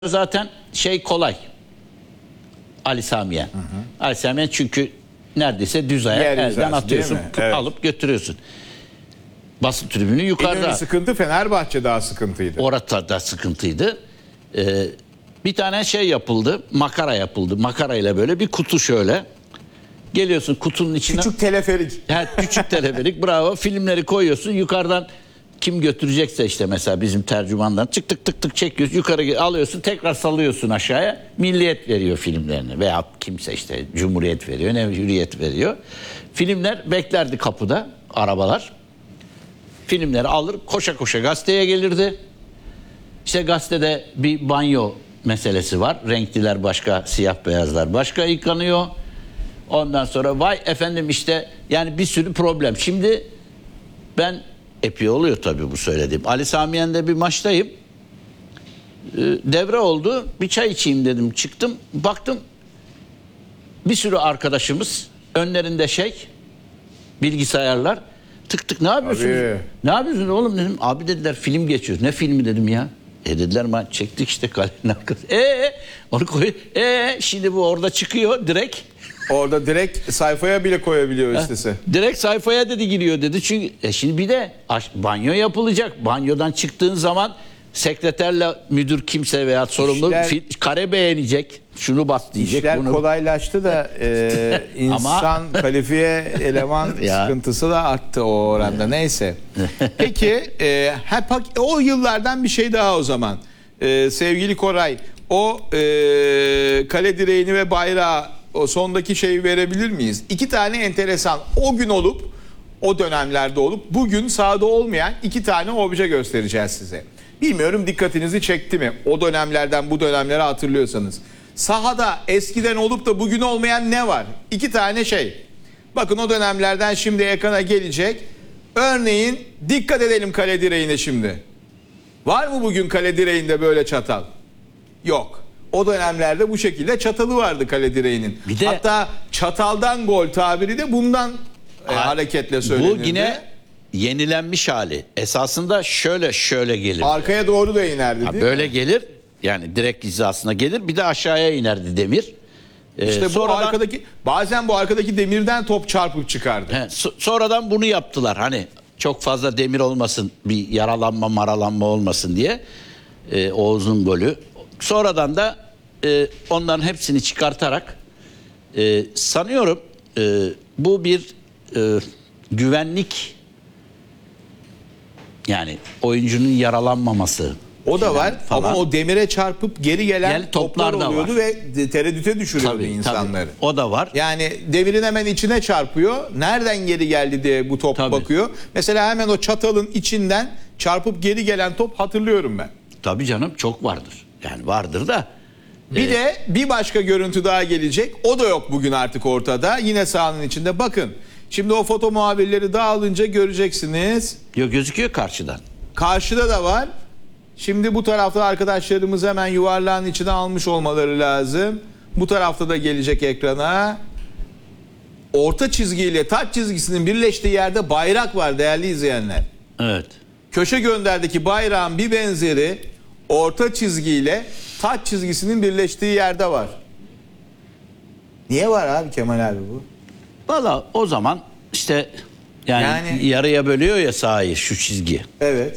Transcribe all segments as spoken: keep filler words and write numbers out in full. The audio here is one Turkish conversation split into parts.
Zaten şey kolay. Ali Samiyen. Hı hı. Ali Samiyen çünkü neredeyse düz ayak Yer elden hizası, atıyorsun, evet. alıp götürüyorsun. Basın tribünü yukarıda. En önemli sıkıntı Fenerbahçe daha sıkıntıydı. Orada da sıkıntıydı. Ee, bir tane şey yapıldı, makara yapıldı. Makarayla böyle bir kutu şöyle. Geliyorsun kutunun içine. Küçük teleferik. Evet, küçük teleferik. Bravo. Filmleri koyuyorsun. Yukarıdan kim götürecekse işte mesela bizim tercümandan tık tık tık tık çekiyorsun. Yukarı alıyorsun. Tekrar salıyorsun aşağıya. Milliyet veriyor filmlerini. Veya kimse işte Cumhuriyet veriyor. Ne Hürriyet veriyor. Filmler beklerdi kapıda. Arabalar. Filmleri alır. Koşa koşa gazeteye gelirdi. İşte gazetede bir banyo meselesi var. Renkliler başka, siyah beyazlar başka yıkanıyor. Ondan sonra vay efendim işte yani bir sürü problem. Şimdi ben epey oluyor tabii bu söylediğim. Ali Samiyen'de bir maçtayım. Devre oldu. Bir çay içeyim dedim. Çıktım. Baktım bir sürü arkadaşımız önlerinde şey bilgisayarlar. Tık tık ne yapıyorsunuz? Abi. Ne yapıyorsunuz oğlum dedim. Abi dediler film geçiyor. Ne filmi dedim ya. E dediler ma çektik işte kalenin arkası. Eee onu koy. Eee şimdi bu orada çıkıyor direkt. Orada direkt sayfaya bile koyabiliyor istese. Direkt sayfaya dedi giriyor dedi. Çünkü e şimdi bir de banyo yapılacak. Banyodan çıktığın zaman sekreterle müdür kimse veya sorumlu İşler, kare beğenecek. Şunu bas diyecek. İşler bunu. kolaylaştı da e, insan Ama, kalifiye eleman sıkıntısı da arttı o oranda. Neyse. Peki e, hep, o yıllardan bir şey daha o zaman. E, sevgili Koray, o e, kale direğini ve bayrağı o sondaki şeyi verebilir miyiz? İki tane enteresan o gün olup o dönemlerde olup bugün sahada olmayan iki tane obje göstereceğiz size. Bilmiyorum dikkatinizi çekti mi? O dönemlerden bu dönemlere hatırlıyorsanız. Sahada eskiden olup da bugün olmayan ne var? İki tane şey. Bakın o dönemlerden şimdi ekrana gelecek. Örneğin dikkat edelim kale direğine şimdi. Var mı bugün kale direğinde böyle çatal? Yok. O dönemlerde bu şekilde çatalı vardı kale direğinin. Bir de, hatta çataldan gol tabiri de bundan e, hareketle söylenirdi. Bu yine yenilenmiş hali. Esasında şöyle şöyle gelir. Arkaya doğru da inerdi ha, değil böyle mi? gelir. Yani direkt hizasına gelir. Bir de aşağıya inerdi demir. Ee, işte bu sonradan, arkadaki bazen bu arkadaki demirden top çarpıp çıkardı. He, so, sonradan bunu yaptılar. Hani çok fazla demir olmasın, bir yaralanma maralanma olmasın diye. Ee, Oğuz'un golü. Sonradan da e, onların hepsini çıkartarak e, sanıyorum e, bu bir e, güvenlik, yani oyuncunun yaralanmaması. O da var falan. ama o demire çarpıp geri gelen Gel, toplar toplar da oluyordu var. ve tereddüte düşürüyordu Tabii, insanları. tabii. O da var. Yani demirin hemen içine çarpıyor. Nereden geri geldi diye bu top Tabii. bakıyor. Mesela hemen o çatalın içinden çarpıp geri gelen top hatırlıyorum ben. Tabii canım çok vardır. Yani vardır da. Bir e, de bir başka görüntü daha gelecek. O da yok bugün artık ortada. Yine sahanın içinde. Bakın. Şimdi o foto muhabirleri dağılınca göreceksiniz. Yok, gözüküyor karşıdan. Karşıda da var. Şimdi bu tarafta arkadaşlarımız hemen yuvarlağın içine almış olmaları lazım. Bu tarafta da gelecek ekrana. Orta çizgiyle taç çizgisinin birleştiği yerde bayrak var değerli izleyenler. Evet. Köşe gönderdeki bayrağın bir benzeri orta çizgiyle taç çizgisinin birleştiği yerde var. Niye var abi Kemal abi bu? Valla o zaman işte yani, Yani- yarıya bölüyor ya sahayı şu çizgi. Evet.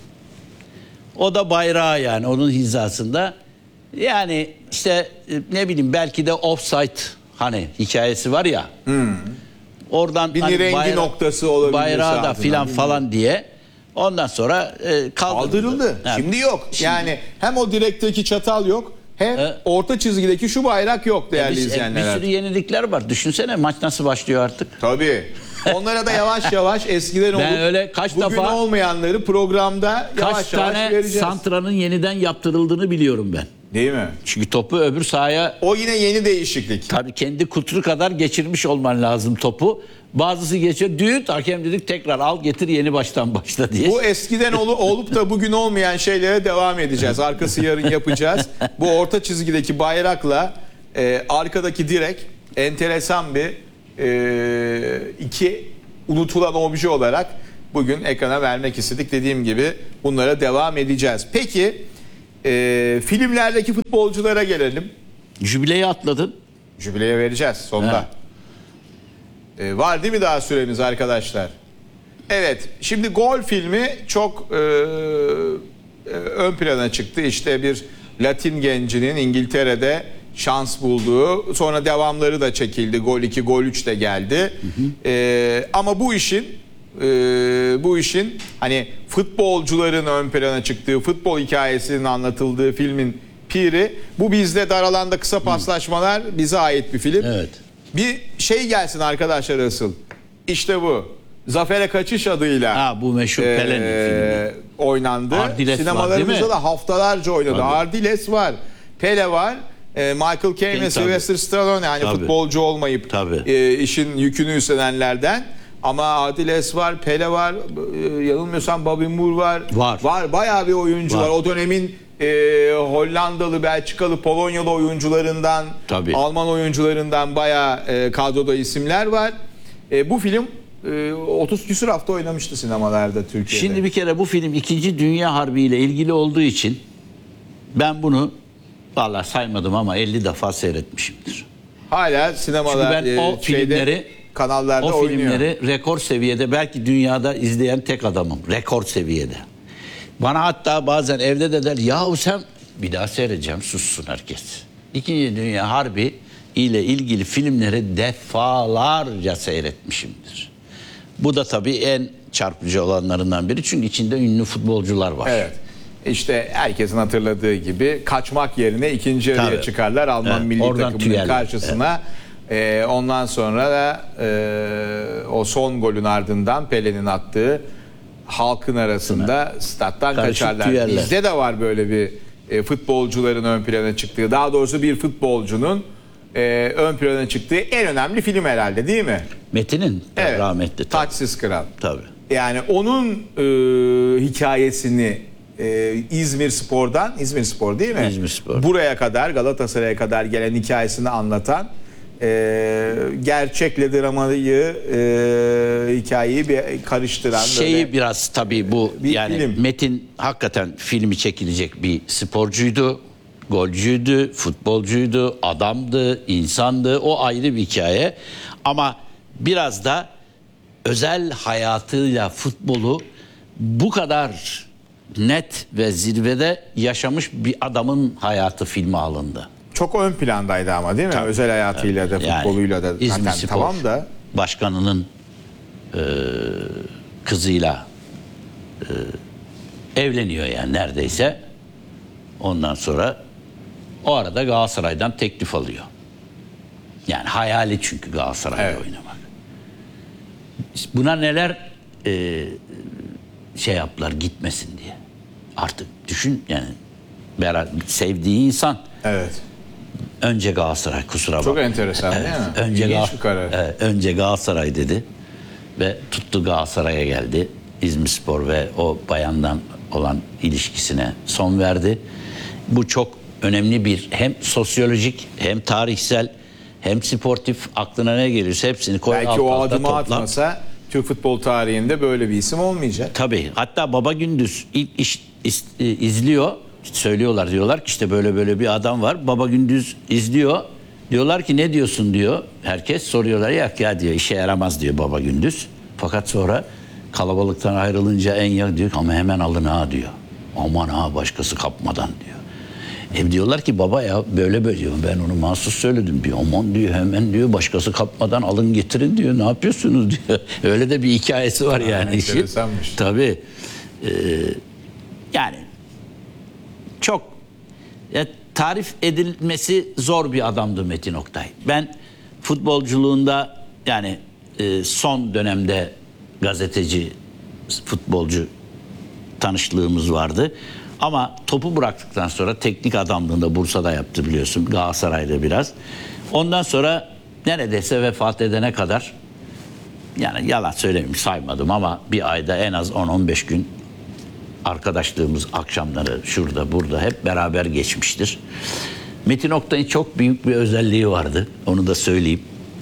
O da bayrağı, yani onun hizasında. Yani işte e, ne bileyim belki de offside hani hikayesi var ya. Hmm. Oradan Bir hani rengi bayra- noktası olabilir. bayrağı da sahada, filan bilmiyorum. falan diye. Ondan sonra e, kaldırıldı. Kaldırıldı. Yani Şimdi yok. şimdi- Yani hem o direkteki çatal yok hem E, orta çizgideki şu bayrak yok değerli Biz- e, izleyenler. bir sürü yenilikler var. Düşünsene maç nasıl başlıyor artık. Tabii. Onlara da yavaş yavaş eskiden olup Ben öyle kaç bugün defa- olmayanları programda yavaş Kaç yavaş tane vereceğiz. santranın yeniden yaptırıldığını biliyorum ben. Değil mi? Çünkü topu öbür sahaya O yine yeni değişiklik. tabii kendi kutru kadar geçirmiş olman lazım topu. Bazısı geçiyor. Düğüt hakem dedik tekrar al getir yeni baştan başla diye. Bu eskiden olu- olup da bugün olmayan şeylere devam edeceğiz. Arkası yarın yapacağız. Bu orta çizgideki bayrakla e, arkadaki direk enteresan bir e, iki unutulan obje olarak bugün ekrana vermek istedik. Dediğim gibi bunlara devam edeceğiz. Peki Ee, filmlerdeki futbolculara gelelim. Jübileyi atladın. Jübileye vereceğiz sonda. Ee, var değil mi daha süremiz arkadaşlar? Evet. Şimdi Gol filmi çok e, ön plana çıktı. İşte bir Latin gencinin İngiltere'de şans bulduğu, sonra devamları da çekildi. Gol iki, Gol üç de geldi. Hı hı. Ee, ama bu işin e, bu işin hani futbolcuların ön plana çıktığı, futbol hikayesinin anlatıldığı filmin piri. Bu bizde dar alanda kısa paslaşmalar bize ait bir film. Evet. Bir şey gelsin arkadaşlar asıl. İşte bu. Zafer'e Kaçış adıyla Ha, bu meşhur e, Pelé'nin filmi. Oynandı. Ardiles Sinemalarımızda da haftalarca oynadı. Tabii. Ardiles var. Pele var. E, Michael Caine ve Sylvester Stallone yani Tabii. futbolcu olmayıp e, işin yükünü üstlenenlerden. Ama Ardiles var, Pele var, e, yanılmıyorsam Bobby Moore var. Var. Var, bayağı bir oyuncu var. Var. O dönemin e, Hollandalı, Belçikalı, Polonyalı oyuncularından, Tabii. Alman oyuncularından bayağı e, kadroda isimler var. E, bu film e, otuz küsur hafta oynamıştı sinemalarda Türkiye'de. Şimdi bir kere bu film İkinci Dünya Harbi ile ilgili olduğu için ben bunu vallahi saymadım ama elli defa seyretmişimdir. Hala sinemalar Çünkü ben o e, şeyde, filmleri kanallarda o oynuyor. filmleri rekor seviyede, belki dünyada izleyen tek adamım. Rekor seviyede. Bana hatta bazen evde de der, yahu sen bir daha seyredeceğim, sussun herkes. İkinci Dünya Harbi ile ilgili filmleri defalarca seyretmişimdir. Bu da tabii en çarpıcı olanlarından biri, çünkü içinde ünlü futbolcular var. Evet. İşte herkesin hatırladığı gibi kaçmak yerine ikinci yarıya Tabii. çıkarlar Alman Evet, milli oradan takımının tüyerler. karşısına. Ee, ondan sonra da e, o son golün ardından Pelé'nin attığı halkın arasında stat'tan Karışık kaçarlar. tüyerler. Bizde de var böyle bir e, futbolcuların ön plana çıktığı, daha doğrusu bir futbolcunun e, ön plana çıktığı en önemli film herhalde, değil mi? Metin'in Evet. rahmetli. Tabii. Taçsız Kral. Tabii. Yani onun e, hikayesini e, İzmir Spor'dan, İzmir Spor değil mi? İzmir Spor. Buraya kadar, Galatasaray'a kadar gelen hikayesini anlatan, e, gerçekle dramayı, e, hikayeyi bir karıştıran Şeyi böyle biraz tabii bu bir yani film. Metin hakikaten filmi çekilecek bir sporcuydu, golcüydü, futbolcuydu, adamdı, insandı. O ayrı bir hikaye. Ama biraz da özel hayatıyla futbolu bu kadar net ve zirvede yaşamış bir adamın hayatı filme alındı. çok ön plandaydı ama, değil mi? Tabii. Özel hayatıyla da, Yani futboluyla da. İzmir Zaten Spor tamam da. başkanının e, kızıyla e, evleniyor yani neredeyse. Ondan sonra o arada Galatasaray'dan teklif alıyor. Yani hayali çünkü Galatasaray'da Evet. oynamak. Buna neler e, şey yaptılar gitmesin diye. Artık düşün yani, beraber sevdiği insan Evet. önce Galatasaray, kusura bakma. Çok enteresan değil mi? Önce, İlginç Gal- bir karar. Evet, önce Galatasaray dedi ve tuttu Galatasaray'a geldi. İzmirspor ve o bayandan olan ilişkisine son verdi. Bu çok önemli bir, hem sosyolojik hem tarihsel hem sportif, aklına ne gelirse hepsini koy, Belki alt o alta adımı topla. atmasa Türk futbol tarihinde böyle bir isim olmayacak. Tabii. Hatta Baba Gündüz ilk iş, is- e, izliyor. Söylüyorlar, diyorlar ki işte böyle böyle bir adam var. Baba Gündüz izliyor. Diyorlar ki ne diyorsun diyor. Herkes soruyorlar, ya ya diyor, işe yaramaz diyor Baba Gündüz. Fakat sonra kalabalıktan ayrılınca en yakın diyor ama hemen alın ha diyor. Aman ha, başkası kapmadan diyor. Hem diyorlar ki baba ya böyle böyle diyor. Ben onu mahsus söyledim diyor. Aman diyor, hemen diyor başkası kapmadan alın getirin diyor. Ne yapıyorsunuz diyor. Öyle de bir hikayesi var Ha, yani işin. enteresanmış. Tabii. Ee, yani çok e, tarif edilmesi zor bir adamdı Metin Oktay. Ben futbolculuğunda yani e, son dönemde gazeteci, futbolcu tanışlığımız vardı. Ama topu bıraktıktan sonra teknik adamlığında Bursa'da yaptı biliyorsun. Galatasaray'da biraz. Ondan sonra neredeyse vefat edene kadar, yani yalan söylemeyeyim saymadım ama bir ayda en az on on beş gün arkadaşlığımız, akşamları şurada burada hep beraber geçmiştir. Metin Oktay'ın çok büyük bir özelliği vardı. Onu da söyleyeyim.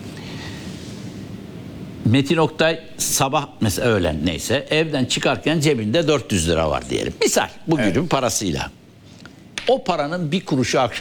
Metin Oktay sabah mesela öğlen neyse evden çıkarken cebinde dört yüz lira var diyelim. Misal bugünün Evet. parasıyla. O paranın bir kuruşu akşam